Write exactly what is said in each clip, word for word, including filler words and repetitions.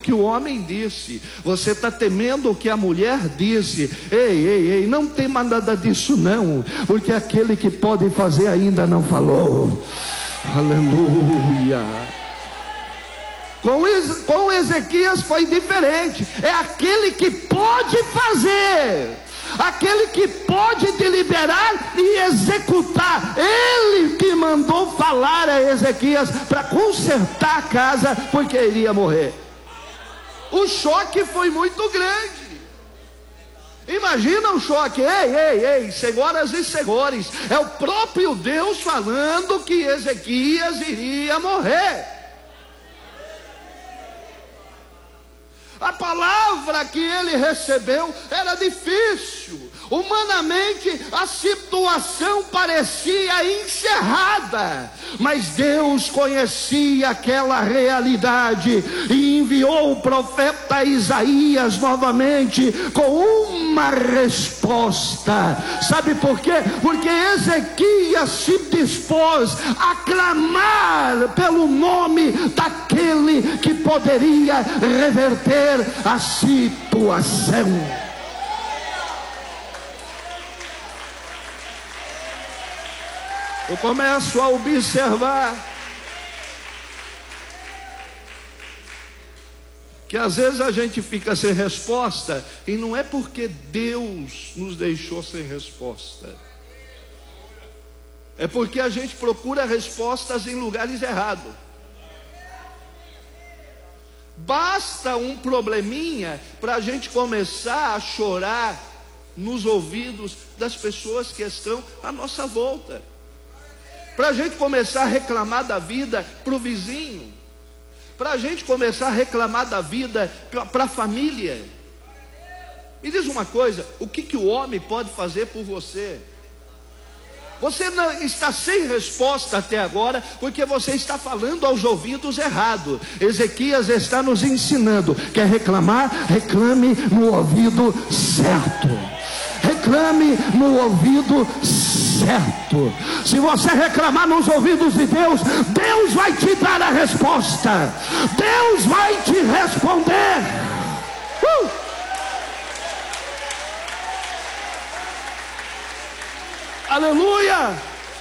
que o homem disse, você está temendo o que a mulher disse. Ei, ei, ei, não tema nada disso não, porque aquele que pode fazer ainda não falou. Aleluia. Com, com Ezequias foi diferente. É aquele que pode fazer, aquele que pode deliberar e executar. Ele que mandou falar a Ezequias para consertar a casa, porque iria morrer. O choque foi muito grande. Imagina o choque. Ei, ei, ei, senhoras e senhores, é o próprio Deus falando que Ezequias iria morrer. A palavra que ele recebeu era difícil. Humanamente a situação parecia encerrada, mas Deus conhecia aquela realidade e enviou o profeta Isaías novamente com uma resposta. Sabe por quê? Porque Ezequias se dispôs a clamar pelo nome daquele que poderia reverter a situação. Eu começo a observar que às vezes a gente fica sem resposta, e não é porque Deus nos deixou sem resposta, é porque a gente procura respostas em lugares errados. Basta um probleminha para a gente começar a chorar nos ouvidos das pessoas que estão à nossa volta, para a gente começar a reclamar da vida para o vizinho, para a gente começar a reclamar da vida para a família. Me diz uma coisa, o que, que o homem pode fazer por você? Você não está sem resposta até agora, porque você está falando aos ouvidos errados. Ezequias está nos ensinando: quer reclamar? Reclame no ouvido certo. Reclame no ouvido certo. Se você reclamar nos ouvidos de Deus, Deus vai te dar a resposta. Deus vai te responder. Uh! Aleluia,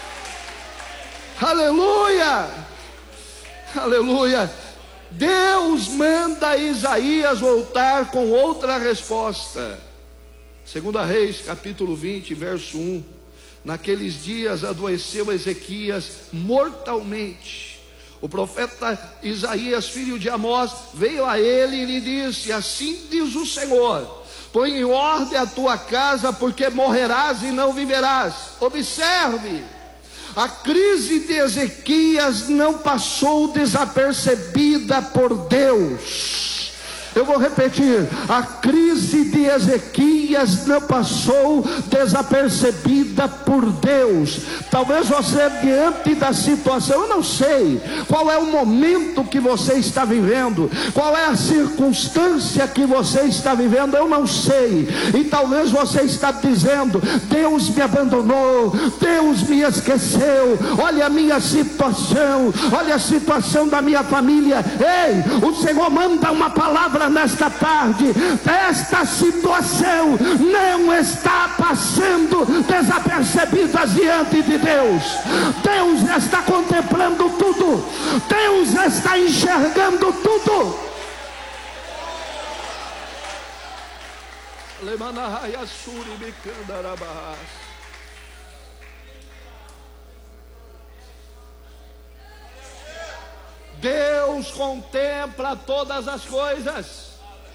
aleluia, aleluia. Deus manda Isaías voltar com outra resposta. Segunda Reis, capítulo vinte, verso um. Naqueles dias adoeceu Ezequias mortalmente. O profeta Isaías, filho de Amós, veio a ele e lhe disse: assim diz o Senhor, põe em ordem a tua casa, porque morrerás e não viverás. Observe, a crise de Ezequias não passou desapercebida por Deus. Eu vou repetir, a crise de Ezequias não passou desapercebida por Deus. Talvez você, diante da situação, eu não sei qual é o momento que você está vivendo, qual é a circunstância que você está vivendo, eu não sei. E talvez você está dizendo: Deus me abandonou, Deus me esqueceu, olha a minha situação, olha a situação da minha família. Ei, o Senhor manda uma palavra nesta tarde: esta situação não está passando desapercebida diante de Deus. Deus está contemplando tudo, Deus está enxergando tudo. Deus contempla todas as coisas.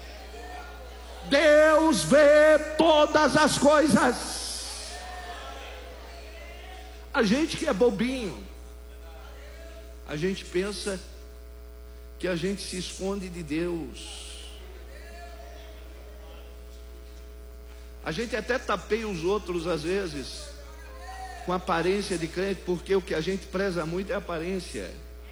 Deus vê todas as coisas. A gente que é bobinho, a gente pensa que a gente se esconde de Deus. A gente até tapeia os outros às vezes com aparência de crente, porque o que a gente preza muito é a aparência.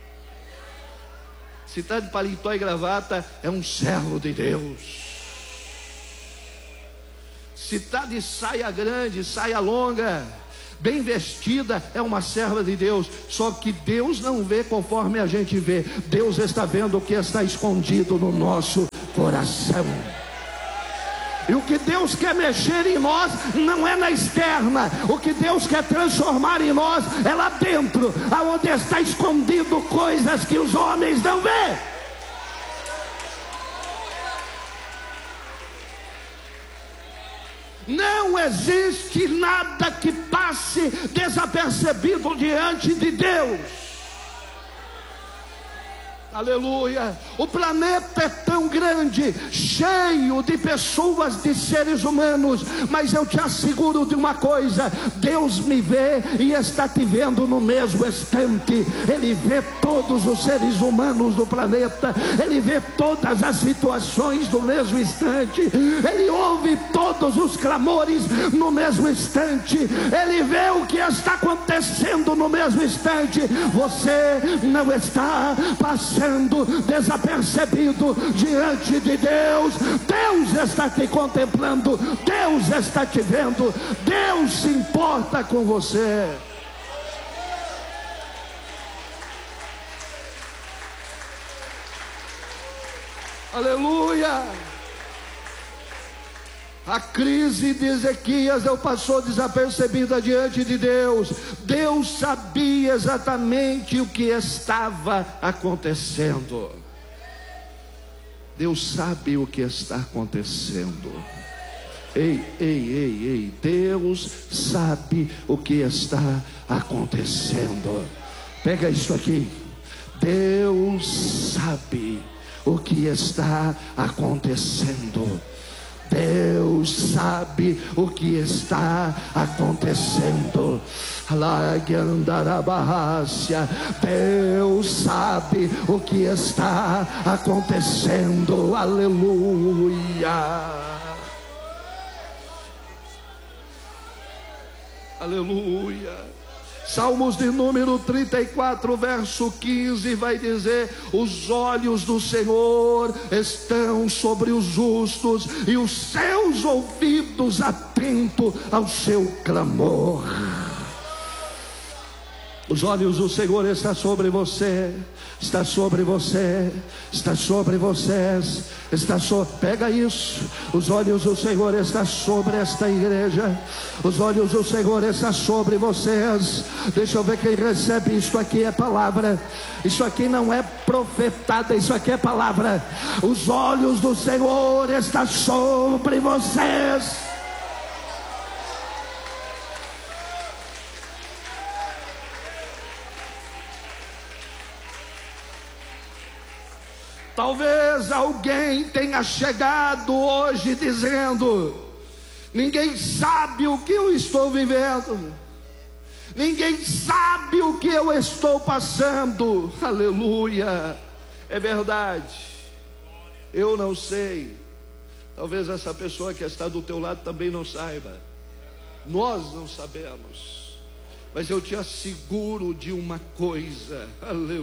Se está de paletó e gravata, é um servo de Deus. Se está de saia grande, saia longa, bem vestida, é uma serva de Deus. Só que Deus não vê conforme a gente vê. Deus está vendo o que está escondido no nosso coração. E o que Deus quer mexer em nós não é na externa. O que Deus quer transformar em nós é lá dentro, aonde está escondido coisas que os homens não vê. Não existe nada que passe desapercebido diante de Deus. Aleluia. O planeta é tão grande, cheio de pessoas, de seres humanos, mas eu te asseguro de uma coisa: Deus me vê e está te vendo no mesmo instante. Ele vê todos os seres humanos do planeta, Ele vê todas as situações no mesmo instante, Ele ouve todos os clamores no mesmo instante, Ele vê o que está acontecendo no mesmo instante. Você não está passando desapercebido diante de Deus. Deus está te contemplando, Deus está te vendo, Deus se importa com você. Aleluia. A crise de Ezequias não passou desapercebida diante de Deus. Deus sabia exatamente o que estava acontecendo. Deus sabe o que está acontecendo. Ei, ei, ei, ei, Deus sabe o que está acontecendo. Pega isso aqui. Deus sabe o que está acontecendo. Deus sabe o que está acontecendo. Deus sabe o que está acontecendo. Aleluia. Aleluia. Salmos de número trinta e quatro, verso quinze, vai dizer: os olhos do Senhor estão sobre os justos, e os seus ouvidos atentos ao seu clamor. Os olhos do Senhor estão sobre você, está sobre você, está sobre vocês, está sobre, pega isso. Os olhos do Senhor estão sobre esta igreja, os olhos do Senhor estão sobre vocês. Deixa eu ver quem recebe isso aqui. É palavra, isso aqui não é profetada, isso aqui é palavra. Os olhos do Senhor estão sobre vocês. Talvez alguém tenha chegado hoje dizendo: ninguém sabe o que eu estou vivendo, ninguém sabe o que eu estou passando. Aleluia. É verdade, eu não sei. Talvez essa pessoa que está do teu lado também não saiba. Nós não sabemos. Mas eu te asseguro de uma coisa. Aleluia.